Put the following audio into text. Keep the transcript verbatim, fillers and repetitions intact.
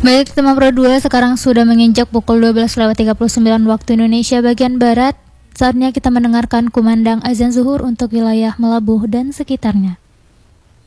Baik teman Pro dua, sekarang sudah menginjak pukul dua belas lewat tiga puluh sembilan waktu Indonesia bagian Barat. Saatnya kita mendengarkan kumandang azan zuhur untuk wilayah Melabuh dan sekitarnya.